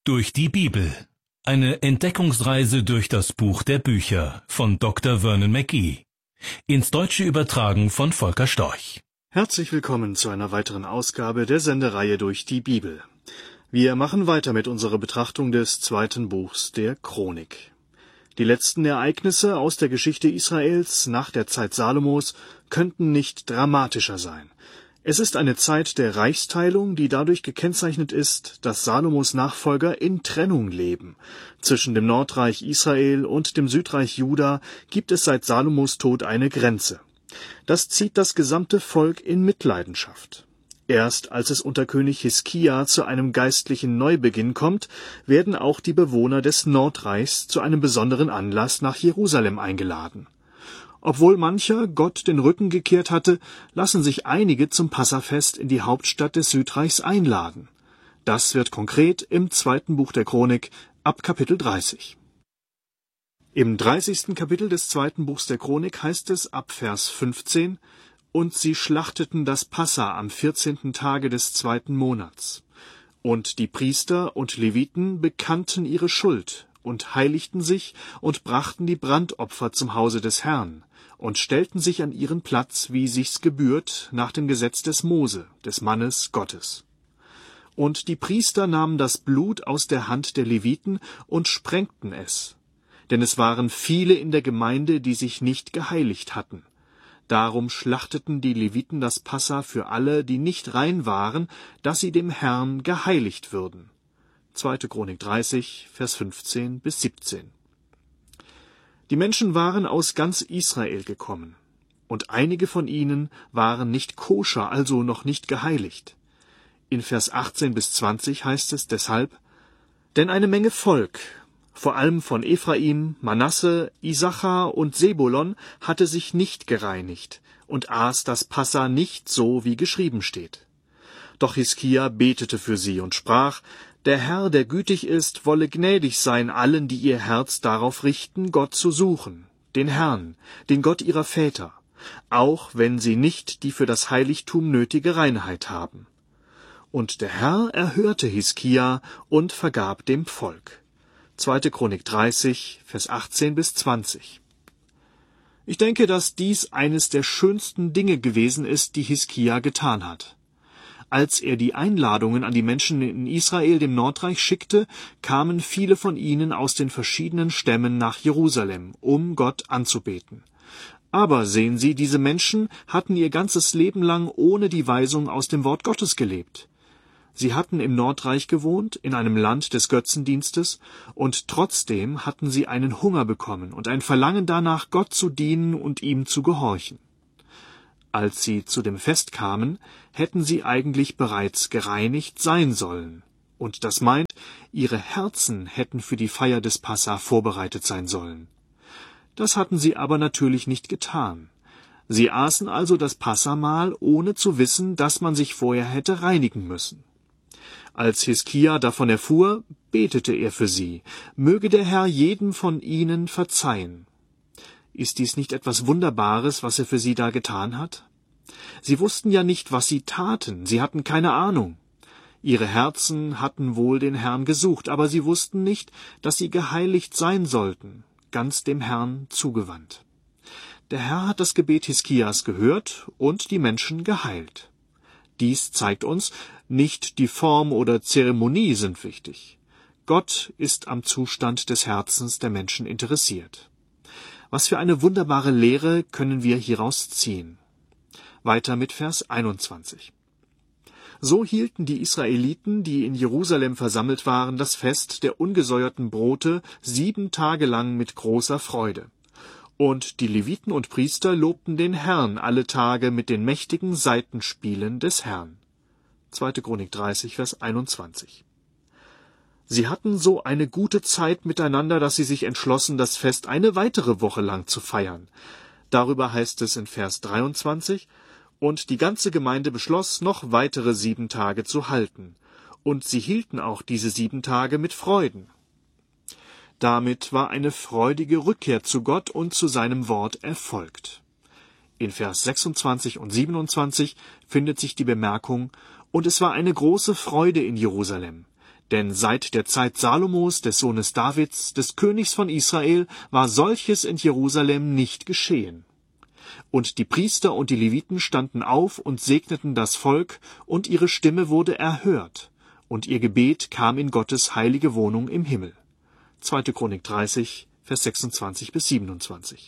Durch die Bibel. Eine Entdeckungsreise durch das Buch der Bücher von Dr. Vernon McGee. Ins Deutsche übertragen von Volker Storch. Herzlich willkommen zu einer weiteren Ausgabe der Sendereihe Durch die Bibel. Wir machen weiter mit unserer Betrachtung des zweiten Buchs der Chronik. Die letzten Ereignisse aus der Geschichte Israels nach der Zeit Salomos könnten nicht dramatischer sein. Es ist eine Zeit der Reichsteilung, die dadurch gekennzeichnet ist, dass Salomos Nachfolger in Trennung leben. Zwischen dem Nordreich Israel und dem Südreich Juda gibt es seit Salomos Tod eine Grenze. Das zieht das gesamte Volk in Mitleidenschaft. Erst als es unter König Hiskia zu einem geistlichen Neubeginn kommt, werden auch die Bewohner des Nordreichs zu einem besonderen Anlass nach Jerusalem eingeladen. Obwohl mancher Gott den Rücken gekehrt hatte, lassen sich einige zum Passafest in die Hauptstadt des Südreichs einladen. Das wird konkret im zweiten Buch der Chronik ab Kapitel 30. Im 30. Kapitel des zweiten Buchs der Chronik heißt es ab Vers 15: Und sie schlachteten das Passa am 14. Tage des zweiten Monats. Und die Priester und Leviten bekannten ihre Schuld und heiligten sich und brachten die Brandopfer zum Hause des Herrn und stellten sich an ihren Platz, wie sich's gebührt, nach dem Gesetz des Mose, des Mannes Gottes. Und die Priester nahmen das Blut aus der Hand der Leviten und sprengten es, denn es waren viele in der Gemeinde, die sich nicht geheiligt hatten. Darum schlachteten die Leviten das Passa für alle, die nicht rein waren, dass sie dem Herrn geheiligt würden. 2. Chronik 30, Vers 15 bis 17. Die Menschen waren aus ganz Israel gekommen, und einige von ihnen waren nicht koscher, also noch nicht geheiligt. In Vers 18 bis 20 heißt es deshalb: Denn eine Menge Volk, vor allem von Ephraim, Manasse, Issachar und Sebulon, hatte sich nicht gereinigt und aß das Passa nicht so, wie geschrieben steht. Doch Hiskia betete für sie und sprach: Der Herr, der gütig ist, wolle gnädig sein allen, die ihr Herz darauf richten, Gott zu suchen, den Herrn, den Gott ihrer Väter, auch wenn sie nicht die für das Heiligtum nötige Reinheit haben. Und der Herr erhörte Hiskia und vergab dem Volk. 2. Chronik 30, Vers 18 bis 20. Ich denke, dass dies eines der schönsten Dinge gewesen ist, die Hiskia getan hat. Als er die Einladungen an die Menschen in Israel, dem Nordreich, schickte, kamen viele von ihnen aus den verschiedenen Stämmen nach Jerusalem, um Gott anzubeten. Aber sehen Sie, diese Menschen hatten ihr ganzes Leben lang ohne die Weisung aus dem Wort Gottes gelebt. Sie hatten im Nordreich gewohnt, in einem Land des Götzendienstes, und trotzdem hatten sie einen Hunger bekommen und ein Verlangen danach, Gott zu dienen und ihm zu gehorchen. Als sie zu dem Fest kamen, hätten sie eigentlich bereits gereinigt sein sollen. Und das meint, ihre Herzen hätten für die Feier des Passa vorbereitet sein sollen. Das hatten sie aber natürlich nicht getan. Sie aßen also das Passamahl, ohne zu wissen, dass man sich vorher hätte reinigen müssen. Als Hiskia davon erfuhr, betete er für sie: Möge der Herr jedem von ihnen verzeihen. Ist dies nicht etwas Wunderbares, was er für sie da getan hat? Sie wussten ja nicht, was sie taten, sie hatten keine Ahnung. Ihre Herzen hatten wohl den Herrn gesucht, aber sie wussten nicht, dass sie geheiligt sein sollten, ganz dem Herrn zugewandt. Der Herr hat das Gebet Hiskias gehört und die Menschen geheilt. Dies zeigt uns, nicht die Form oder Zeremonie sind wichtig. Gott ist am Zustand des Herzens der Menschen interessiert. Was für eine wunderbare Lehre können wir hieraus ziehen. Weiter mit Vers 21. So hielten die Israeliten, die in Jerusalem versammelt waren, das Fest der ungesäuerten Brote 7 Tage lang mit großer Freude. Und die Leviten und Priester lobten den Herrn alle Tage mit den mächtigen Saitenspielen des Herrn. 2. Chronik 30, Vers 21. Sie hatten so eine gute Zeit miteinander, dass sie sich entschlossen, das Fest eine weitere Woche lang zu feiern. Darüber heißt es in Vers 23: Und die ganze Gemeinde beschloss, noch weitere 7 Tage zu halten. Und sie hielten auch diese 7 Tage mit Freuden. Damit war eine freudige Rückkehr zu Gott und zu seinem Wort erfolgt. In Vers 26 und 27 findet sich die Bemerkung: Und es war eine große Freude in Jerusalem, Denn seit der Zeit Salomos, des Sohnes Davids, des Königs von Israel, war solches in Jerusalem nicht geschehen. Und die Priester und die Leviten standen auf und segneten das Volk, und ihre Stimme wurde erhört, und ihr Gebet kam in Gottes heilige Wohnung im Himmel. 2. Chronik 30, Vers 26 bis 27.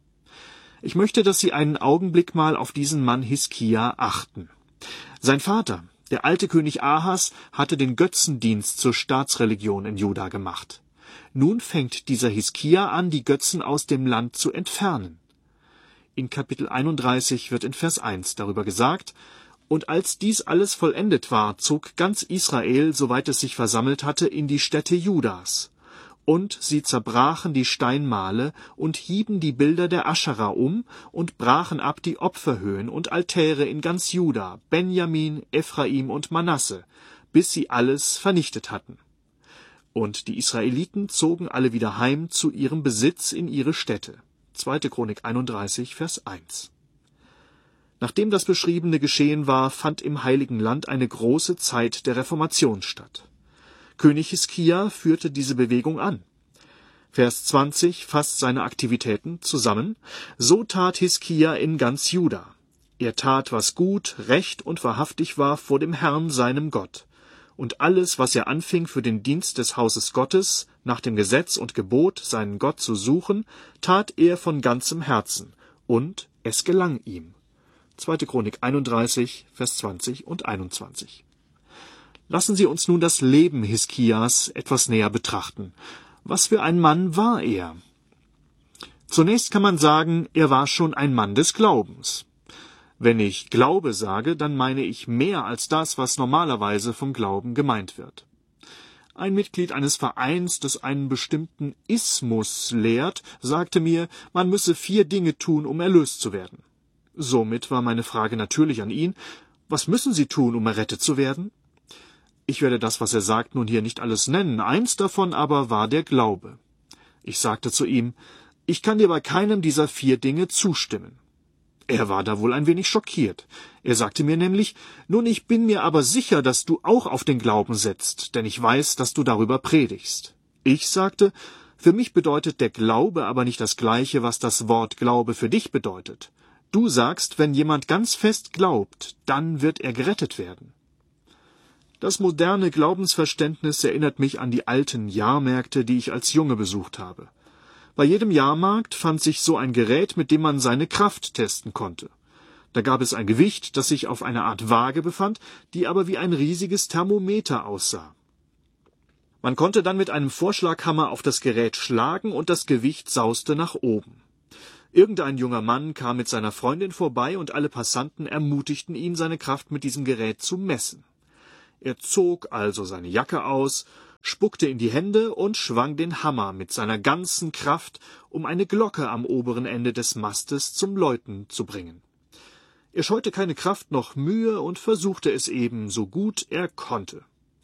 Ich möchte, dass Sie einen Augenblick mal auf diesen Mann Hiskia achten. Sein Vater, der alte König Ahas, hatte den Götzendienst zur Staatsreligion in Juda gemacht. Nun fängt dieser Hiskia an, die Götzen aus dem Land zu entfernen. In Kapitel 31 wird in Vers 1 darüber gesagt: Und als dies alles vollendet war, zog ganz Israel, soweit es sich versammelt hatte, in die Städte Judas. Und sie zerbrachen die Steinmale und hieben die Bilder der Aschera um und brachen ab die Opferhöhen und Altäre in ganz Juda, Benjamin, Ephraim und Manasse, bis sie alles vernichtet hatten. Und die Israeliten zogen alle wieder heim zu ihrem Besitz in ihre Städte. 2. Chronik 31, Vers 1. Nachdem das Beschriebene geschehen war, fand im Heiligen Land eine große Zeit der Reformation statt. König Hiskia führte diese Bewegung an. Vers 20 fasst seine Aktivitäten zusammen: So tat Hiskia in ganz Juda. Er tat, was gut, recht und wahrhaftig war vor dem Herrn, seinem Gott. Und alles, was er anfing für den Dienst des Hauses Gottes, nach dem Gesetz und Gebot, seinen Gott zu suchen, tat er von ganzem Herzen, und es gelang ihm. 2. Chronik 31, Vers 20 und 21. Lassen Sie uns nun das Leben Hiskias etwas näher betrachten. Was für ein Mann war er? Zunächst kann man sagen, er war schon ein Mann des Glaubens. Wenn ich Glaube sage, dann meine ich mehr als das, was normalerweise vom Glauben gemeint wird. Ein Mitglied eines Vereins, das einen bestimmten Ismus lehrt, sagte mir, man müsse 4 Dinge tun, um erlöst zu werden. Somit war meine Frage natürlich an ihn: Was müssen Sie tun, um errettet zu werden? Ich werde das, was er sagt, nun hier nicht alles nennen. Eins davon aber war der Glaube. Ich sagte zu ihm: Ich kann dir bei keinem dieser 4 Dinge zustimmen. Er war da wohl ein wenig schockiert. Er sagte mir nämlich: Nun, ich bin mir aber sicher, dass du auch auf den Glauben setzt, denn ich weiß, dass du darüber predigst. Ich sagte: Für mich bedeutet der Glaube aber nicht das Gleiche, was das Wort Glaube für dich bedeutet. Du sagst, wenn jemand ganz fest glaubt, dann wird er gerettet werden. Das moderne Glaubensverständnis erinnert mich an die alten Jahrmärkte, die ich als Junge besucht habe. Bei jedem Jahrmarkt fand sich so ein Gerät, mit dem man seine Kraft testen konnte. Da gab es ein Gewicht, das sich auf einer Art Waage befand, die aber wie ein riesiges Thermometer aussah. Man konnte dann mit einem Vorschlaghammer auf das Gerät schlagen und das Gewicht sauste nach oben. Irgendein junger Mann kam mit seiner Freundin vorbei und alle Passanten ermutigten ihn, seine Kraft mit diesem Gerät zu messen. Er zog also seine Jacke aus, spuckte in die Hände und schwang den Hammer mit seiner ganzen Kraft, um eine Glocke am oberen Ende des Mastes zum Läuten zu bringen. Er scheute keine Kraft noch Mühe und versuchte es eben so gut er konnte.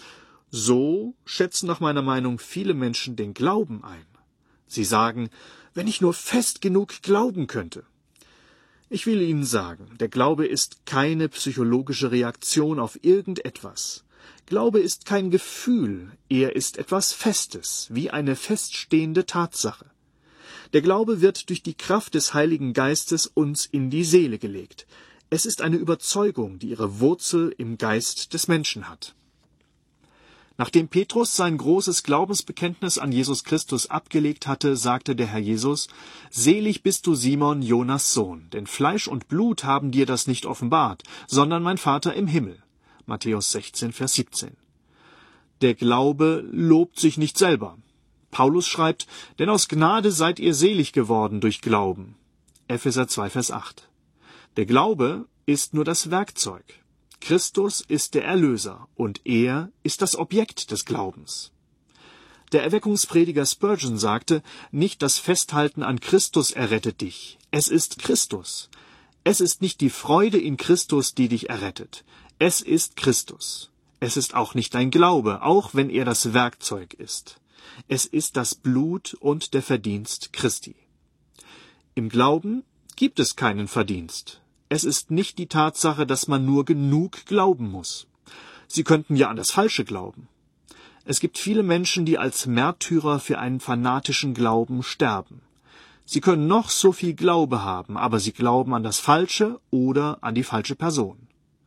So schätzen nach meiner Meinung viele Menschen den Glauben ein. Sie sagen: Wenn ich nur fest genug glauben könnte. Ich will Ihnen sagen, der Glaube ist keine psychologische Reaktion auf irgendetwas. Glaube ist kein Gefühl, er ist etwas Festes, wie eine feststehende Tatsache. Der Glaube wird durch die Kraft des Heiligen Geistes uns in die Seele gelegt. Es ist eine Überzeugung, die ihre Wurzel im Geist des Menschen hat. Nachdem Petrus sein großes Glaubensbekenntnis an Jesus Christus abgelegt hatte, sagte der Herr Jesus: Selig bist du, Simon, Jonas Sohn, denn Fleisch und Blut haben dir das nicht offenbart, sondern mein Vater im Himmel. Matthäus 16, Vers 17. Der Glaube lobt sich nicht selber. Paulus schreibt: Denn aus Gnade seid ihr selig geworden durch Glauben. Epheser 2, Vers 8. Der Glaube ist nur das Werkzeug. Christus ist der Erlöser und er ist das Objekt des Glaubens. Der Erweckungsprediger Spurgeon sagte: Nicht das Festhalten an Christus errettet dich, es ist Christus. Es ist nicht die Freude in Christus, die dich errettet, es ist Christus. Es ist auch nicht dein Glaube, auch wenn er das Werkzeug ist. Es ist das Blut und der Verdienst Christi. Im Glauben gibt es keinen Verdienst. Es ist nicht die Tatsache, dass man nur genug glauben muss. Sie könnten ja an das Falsche glauben. Es gibt viele Menschen, die als Märtyrer für einen fanatischen Glauben sterben. Sie können noch so viel Glaube haben, aber sie glauben an das Falsche oder an die falsche Person.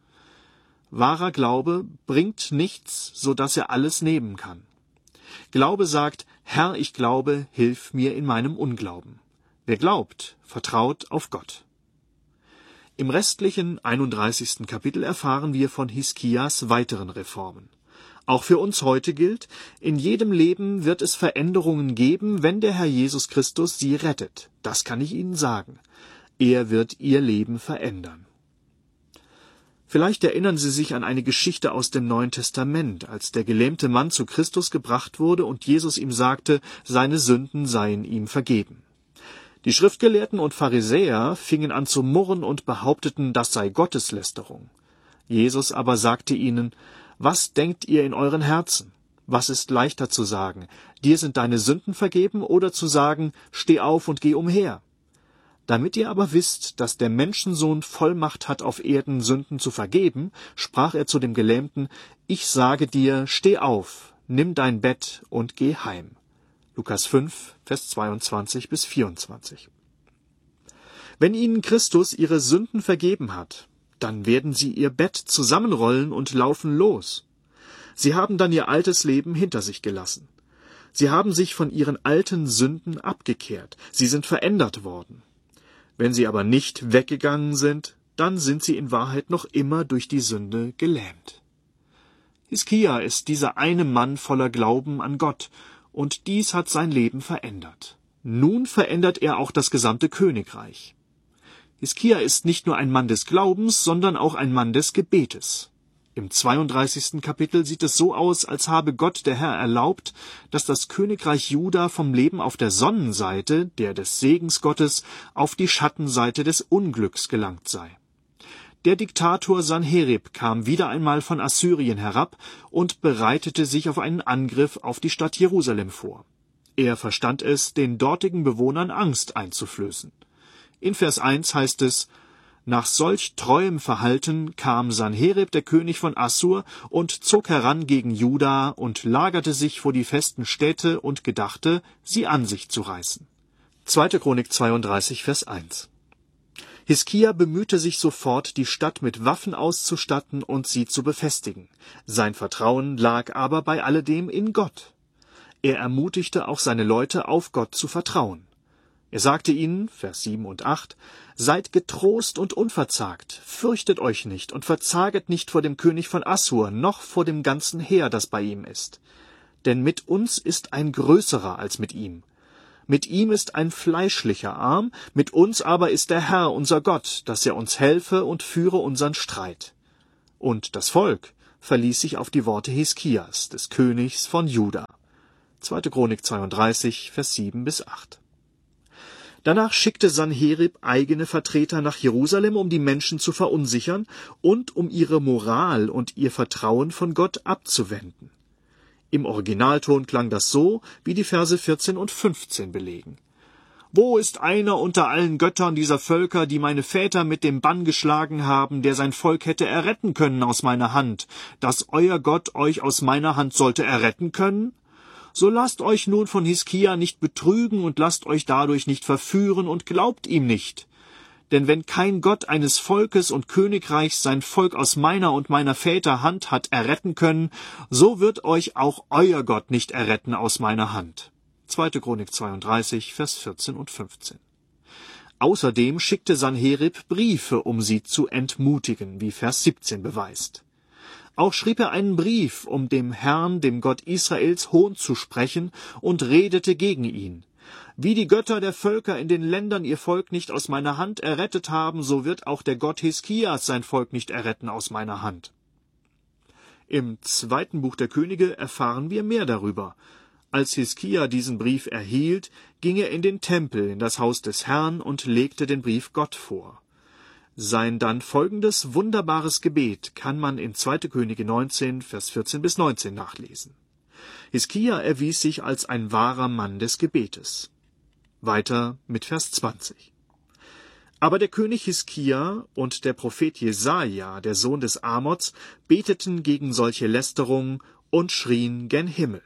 Wahrer Glaube bringt nichts, so dass er alles nehmen kann. Glaube sagt, Herr, ich glaube, hilf mir in meinem Unglauben. Wer glaubt, vertraut auf Gott. Im restlichen 31. Kapitel erfahren wir von Hiskias weiteren Reformen. Auch für uns heute gilt, in jedem Leben wird es Veränderungen geben, wenn der Herr Jesus Christus sie rettet. Das kann ich Ihnen sagen. Er wird Ihr Leben verändern. Vielleicht erinnern Sie sich an eine Geschichte aus dem Neuen Testament, als der gelähmte Mann zu Christus gebracht wurde und Jesus ihm sagte, seine Sünden seien ihm vergeben. Die Schriftgelehrten und Pharisäer fingen an zu murren und behaupteten, das sei Gotteslästerung. Jesus aber sagte ihnen, was denkt ihr in euren Herzen? Was ist leichter zu sagen, dir sind deine Sünden vergeben, oder zu sagen, steh auf und geh umher? Damit ihr aber wisst, dass der Menschensohn Vollmacht hat, auf Erden Sünden zu vergeben, sprach er zu dem Gelähmten, ich sage dir, steh auf, nimm dein Bett und geh heim. Lukas 5, Vers 22 bis 24. Wenn ihnen Christus ihre Sünden vergeben hat, dann werden sie ihr Bett zusammenrollen und laufen los. Sie haben dann ihr altes Leben hinter sich gelassen. Sie haben sich von ihren alten Sünden abgekehrt. Sie sind verändert worden. Wenn sie aber nicht weggegangen sind, dann sind sie in Wahrheit noch immer durch die Sünde gelähmt. Hiskia ist dieser eine Mann voller Glauben an Gott, und dies hat sein Leben verändert. Nun verändert er auch das gesamte Königreich. Hiskia ist nicht nur ein Mann des Glaubens, sondern auch ein Mann des Gebetes. Im 32. Kapitel sieht es so aus, als habe Gott der Herr erlaubt, dass das Königreich Juda vom Leben auf der Sonnenseite, der des Segens Gottes, auf die Schattenseite des Unglücks gelangt sei. Der Diktator Sanherib kam wieder einmal von Assyrien herab und bereitete sich auf einen Angriff auf die Stadt Jerusalem vor. Er verstand es, den dortigen Bewohnern Angst einzuflößen. In Vers 1 heißt es, nach solch treuem Verhalten kam Sanherib, der König von Assur, und zog heran gegen Juda und lagerte sich vor die festen Städte und gedachte, sie an sich zu reißen. 2. Chronik 32, Vers 1. Hiskia bemühte sich sofort, die Stadt mit Waffen auszustatten und sie zu befestigen. Sein Vertrauen lag aber bei alledem in Gott. Er ermutigte auch seine Leute, auf Gott zu vertrauen. Er sagte ihnen, Vers 7 und 8, seid getrost und unverzagt, fürchtet euch nicht und verzaget nicht vor dem König von Assur, noch vor dem ganzen Heer, das bei ihm ist. Denn mit uns ist ein Größerer als mit ihm. Mit ihm ist ein fleischlicher Arm, mit uns aber ist der Herr, unser Gott, dass er uns helfe und führe unseren Streit. Und das Volk verließ sich auf die Worte Hiskias, des Königs von Juda. 2. Chronik 32, Vers 7 bis 8. Danach schickte Sanherib eigene Vertreter nach Jerusalem, um die Menschen zu verunsichern und um ihre Moral und ihr Vertrauen von Gott abzuwenden. Im Originalton klang das so, wie die Verse 14 und 15 belegen. Wo ist einer unter allen Göttern dieser Völker, die meine Väter mit dem Bann geschlagen haben, der sein Volk hätte erretten können aus meiner Hand, dass euer Gott euch aus meiner Hand sollte erretten können? So lasst euch nun von Hiskia nicht betrügen und lasst euch dadurch nicht verführen und glaubt ihm nicht. Denn wenn kein Gott eines Volkes und Königreichs sein Volk aus meiner und meiner Väter Hand hat erretten können, so wird euch auch euer Gott nicht erretten aus meiner Hand. 2. Chronik 32, Vers 14 und 15. Außerdem schickte Sanherib Briefe, um sie zu entmutigen, wie Vers 17 beweist. Auch schrieb er einen Brief, um dem Herrn, dem Gott Israels, Hohn zu sprechen, und redete gegen ihn. Wie die Götter der Völker in den Ländern ihr Volk nicht aus meiner Hand errettet haben, so wird auch der Gott Hiskias sein Volk nicht erretten aus meiner Hand. Im 2. Buch der Könige erfahren wir mehr darüber. Als Hiskia diesen Brief erhielt, ging er in den Tempel, in das Haus des Herrn und legte den Brief Gott vor. Sein dann folgendes wunderbares Gebet kann man in 2. Könige 19, Vers 14 bis 19 nachlesen. Hiskia erwies sich als ein wahrer Mann des Gebetes. Weiter mit Vers 20. Aber der König Hiskia und der Prophet Jesaja, der Sohn des Amoz, beteten gegen solche Lästerung, und schrien gen Himmel.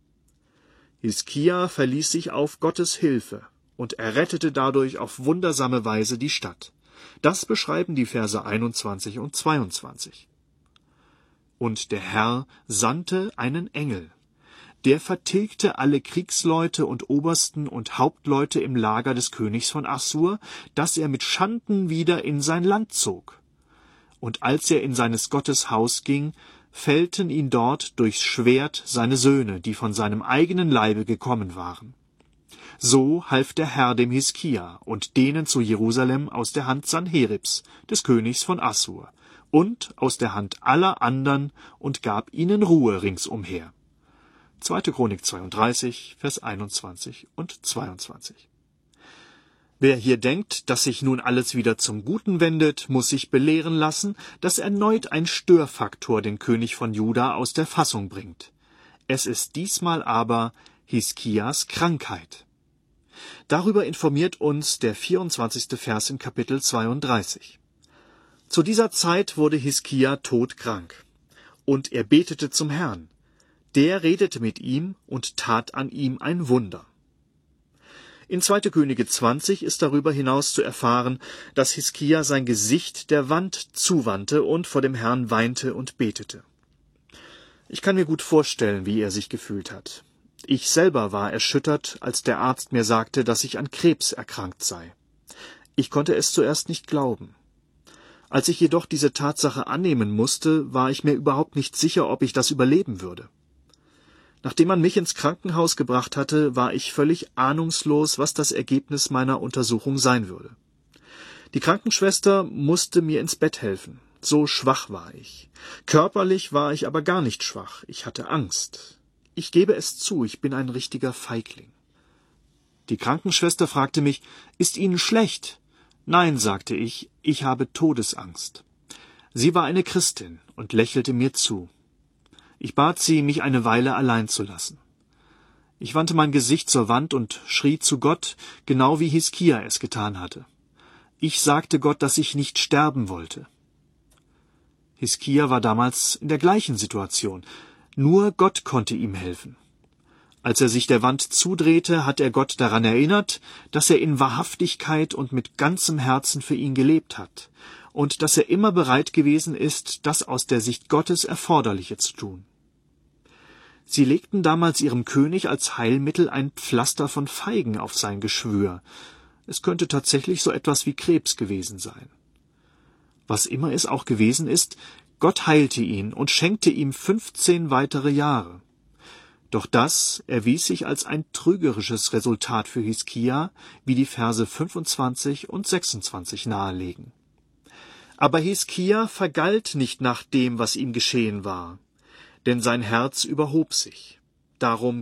Hiskia verließ sich auf Gottes Hilfe und errettete dadurch auf wundersame Weise die Stadt. Das beschreiben die Verse 21 und 22. Und der Herr sandte einen Engel. Der vertilgte alle Kriegsleute und Obersten und Hauptleute im Lager des Königs von Assur, dass er mit Schanden wieder in sein Land zog. Und als er in seines Gottes Haus ging, fällten ihn dort durchs Schwert seine Söhne, die von seinem eigenen Leibe gekommen waren. So half der Herr dem Hiskia und denen zu Jerusalem aus der Hand Sanheribs, des Königs von Assur, und aus der Hand aller andern und gab ihnen Ruhe ringsumher. 2. Chronik 32, Vers 21 und 22. Wer hier denkt, dass sich nun alles wieder zum Guten wendet, muss sich belehren lassen, dass erneut ein Störfaktor den König von Juda aus der Fassung bringt. Es ist diesmal aber Hiskias Krankheit. Darüber informiert uns der 24. Vers in Kapitel 32. Zu dieser Zeit wurde Hiskia todkrank, und er betete zum Herrn. Der redete mit ihm und tat an ihm ein Wunder. In 2. Könige 20 ist darüber hinaus zu erfahren, dass Hiskia sein Gesicht der Wand zuwandte und vor dem Herrn weinte und betete. Ich kann mir gut vorstellen, wie er sich gefühlt hat. Ich selber war erschüttert, als der Arzt mir sagte, dass ich an Krebs erkrankt sei. Ich konnte es zuerst nicht glauben. Als ich jedoch diese Tatsache annehmen musste, war ich mir überhaupt nicht sicher, ob ich das überleben würde. Nachdem man mich ins Krankenhaus gebracht hatte, war ich völlig ahnungslos, was das Ergebnis meiner Untersuchung sein würde. Die Krankenschwester musste mir ins Bett helfen. So schwach war ich. Körperlich war ich aber gar nicht schwach. Ich hatte Angst. Ich gebe es zu, ich bin ein richtiger Feigling. Die Krankenschwester fragte mich, »Ist Ihnen schlecht?« »Nein«, sagte ich habe Todesangst.« Sie war eine Christin und lächelte mir zu. Ich bat sie, mich eine Weile allein zu lassen. Ich wandte mein Gesicht zur Wand und schrie zu Gott, genau wie Hiskia es getan hatte. Ich sagte Gott, dass ich nicht sterben wollte. Hiskia war damals in der gleichen Situation. Nur Gott konnte ihm helfen. Als er sich der Wand zudrehte, hat er Gott daran erinnert, dass er in Wahrhaftigkeit und mit ganzem Herzen für ihn gelebt hat und dass er immer bereit gewesen ist, das aus der Sicht Gottes Erforderliche zu tun. Sie legten damals ihrem König als Heilmittel ein Pflaster von Feigen auf sein Geschwür. Es könnte tatsächlich so etwas wie Krebs gewesen sein. Was immer es auch gewesen ist, Gott heilte ihn und schenkte ihm 15 weitere Jahre. Doch das erwies sich als ein trügerisches Resultat für Hiskia, wie die Verse 25 und 26 nahelegen. Aber Hiskia vergalt nicht nach dem, was ihm geschehen war, denn sein Herz überhob sich. Darum